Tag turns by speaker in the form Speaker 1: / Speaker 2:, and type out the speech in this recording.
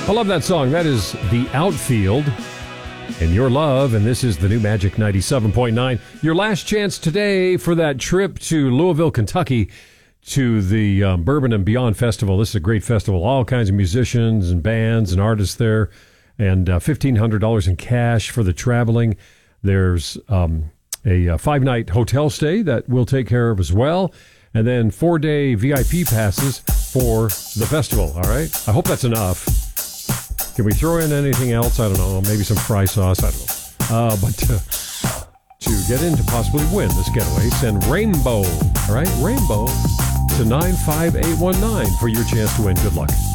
Speaker 1: I love that song. That is The Outfield and Your Love, and this is the new Magic 97.9. Your last chance today for that trip to Louisville, Kentucky, to the Bourbon and Beyond Festival. This is a great festival. All kinds of musicians and bands and artists there, and $1,500 in cash for the traveling. There's a 5-night hotel stay that we'll take care of as well, and then 4-day VIP passes for the festival, all right? I hope that's enough. Can we throw in anything else? I don't know. Maybe some fry sauce. I don't know. But to get in to possibly win this getaway, send Rainbow, all right? Rainbow to 95819 for your chance to win. Good luck.